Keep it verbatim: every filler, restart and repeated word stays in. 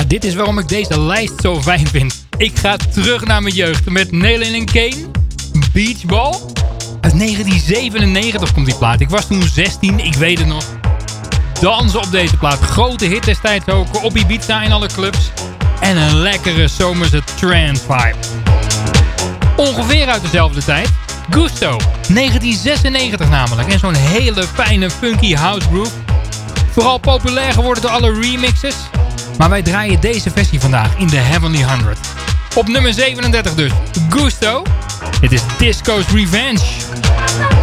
Ja, dit is waarom ik deze lijst zo fijn vind. Ik ga terug naar mijn jeugd met Nalin Kane, Beach Ball. Uit negentien zevenennegentig komt die plaat. Ik was toen zestien, ik weet het nog. Dansen op deze plaat. Grote hit destijds ook. Op Ibiza in alle clubs. En een lekkere zomerse trance vibe. Ongeveer uit dezelfde tijd. Gusto. negentien zesennegentig namelijk. En zo'n hele fijne funky house groove. Vooral populair geworden door alle remixes. Maar wij draaien deze versie vandaag in de Heavenly honderd. Op nummer zevenendertig dus. Gusto. Dit is Disco's Revenge.